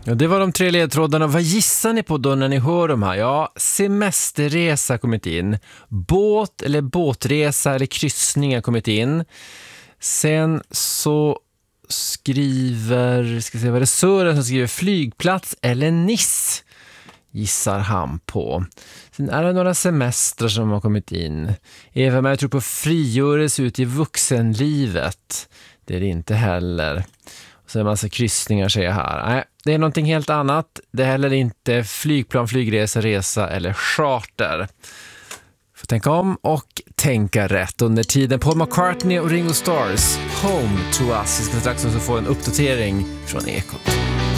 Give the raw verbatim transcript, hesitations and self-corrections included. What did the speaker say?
Ja, det var de tre ledtrådarna. Vad gissar ni på då när ni hör de här? Ja, semesterresa har kommit in. Båt eller båtresa eller kryssning har kommit in. Sen så skriver, ska se vad det är, Sören som skriver flygplats eller Nice. Gissar han på. Sen är det några semestrar som har kommit in. Eva, men jag tror på frigörelse ut i vuxenlivet. Det är det inte heller. Och så är det en massa kryssningar säger jag här. Nej, det är någonting helt annat. Det är heller inte flygplan, flygresa, resa eller charter. Får tänka om och tänka rätt under tiden. Paul McCartney och Ringo Starrs Home to Us. Vi ska strax också få en uppdatering från Ekot.